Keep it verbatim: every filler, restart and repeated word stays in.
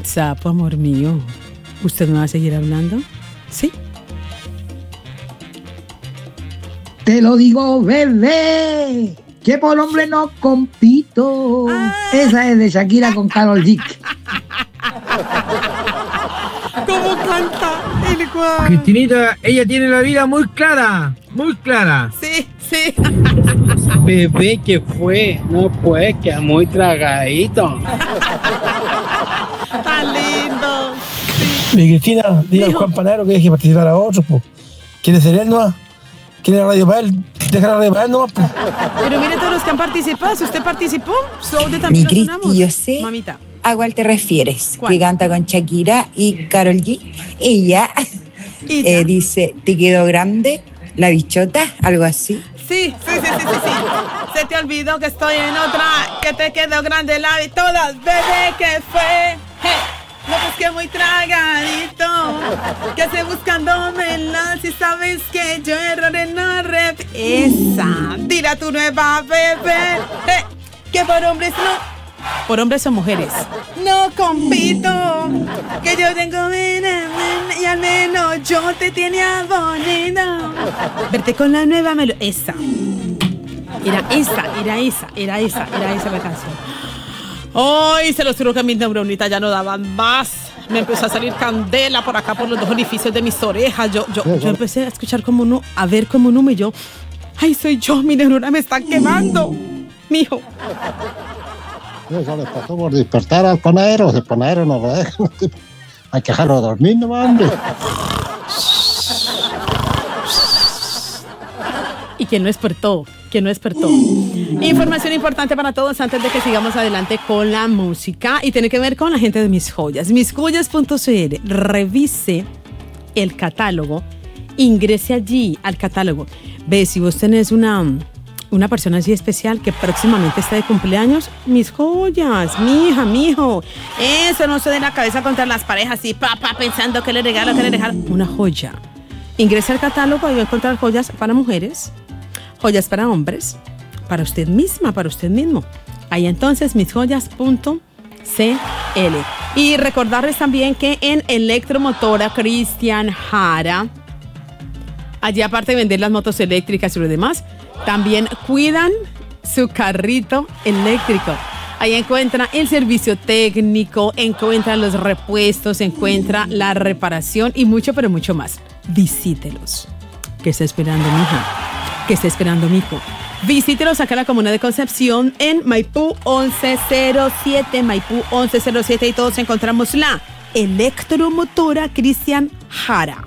WhatsApp, amor mío. ¿Usted me va a seguir hablando? ¿Sí? Te lo digo, bebé, que por hombre no compito. Ah. Esa es de Shakira con Karol G. ¿Cómo canta el cuadro? Cristinita, ella tiene la vida muy clara, muy clara. Sí, sí. Bebé, ¿qué fue? No, pues, queda muy tragadito. Tan lindo. Sí. Mi Cristina, diga al Juan Panero que deje participar a otros, pues. ¿Quiere ser él nomás? ¿Quiere la radio para él? Deja la radio para él nomás, pues. Pero mire todos los que han participado. Si usted participó, so de también Mi Cristi, yo sé mamita. ¿A cuál te refieres? ¿Cuál? Que canta con Shakira y Karol G. Ella eh, dice, ¿te quedó grande la bichota? Algo así. Sí, sí, sí, sí, sí, sí. Se te olvidó que estoy en otra, que te quedó grande la y todas, bebé, que fue. Hey, no, pues que muy tragadito, que hace buscándomela, si sabes que yo erroré no rep. Esa, dile a tu nueva bebé, hey, que por hombres no. Por hombres o mujeres. No compito, que yo tengo y al menos yo te tenía bonita. Verte con la nueva melodía. Esa. Era esa, era esa, era esa, era esa la canción. Ay, se los juro que mis neuronitas ya no daban más. Me empezó a salir candela por acá, por los dos orificios de mis orejas. Yo, yo, yo empecé a escuchar como uno, a ver como uno y yo. Ay, soy yo, mi neurona me está quemando. Mijo. Eso le pasó por despertar al panadero. El panadero no lo deja. Hay que dejarlo dormir, no, hombre. Y que no despertó, que no despertó. Información importante para todos antes de que sigamos adelante con la música. Y tiene que ver con la gente de Mis Joyas. mis joyas punto c r. Revise el catálogo. Ingrese allí al catálogo. Ve, si vos tenés una... una persona así especial que próximamente está de cumpleaños, Mis Joyas, mi hija, mi hijo, eso no se dé la cabeza contra las parejas y papá pensando que le regalo, que le regalo, una joya. Ingrese al catálogo y va a encontrar joyas para mujeres, joyas para hombres, para usted misma, para usted mismo. Ahí entonces, mis joyas punto c l. Y recordarles también que en Electromotora Cristian Jara, allí aparte de vender las motos eléctricas y lo demás, también cuidan su carrito eléctrico. Ahí encuentra el servicio técnico, encuentra los repuestos, encuentra la reparación y mucho, pero mucho más. Visítelos. ¿Qué está esperando, mija? ¿Qué está esperando, mijo? Visítelos acá en la comuna de Concepción en Maipú once cero siete, Maipú once cero siete, y todos encontramos la Electromotora Cristian Jara.